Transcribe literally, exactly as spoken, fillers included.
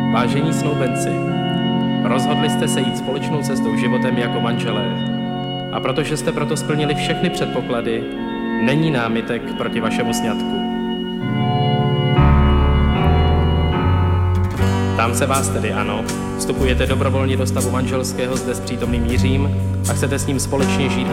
Vážení snoubenci, rozhodli jste se jít společnou cestou životem jako manželé. A protože jste proto splnili všechny předpoklady, není námitek proti vašemu sňatku. Ptám se vás tedy, ano, vstupujete dobrovolně do stavu manželského zde s přítomným Jiřím a chcete s ním společně žít